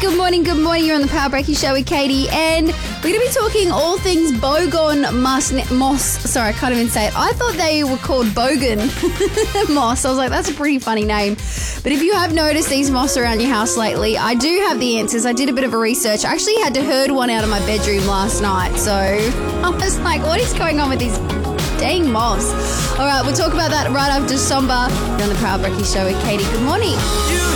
Good morning. You're on the Power Breaking Show with Katie, and we're going to be talking all things Bogon moss. Sorry, I can't even say it. I thought they were called Bogan moss. I was like, that's a pretty funny name. But if you have noticed these moss around your house lately, I do have the answers. I did a bit of a research. I actually had to herd one out of my bedroom last night, so I was like, what is going on with these dang moss? All right, we'll talk about that right after Somber. You're on the Power Breaking Show with Katie. Good morning.